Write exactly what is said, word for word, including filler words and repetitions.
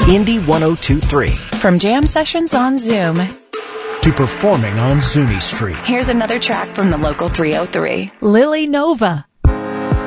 Indy one oh two point three. From jam sessions on Zoom to performing on Zuni Street. Here's another track from the local three oh three. Lily Nova.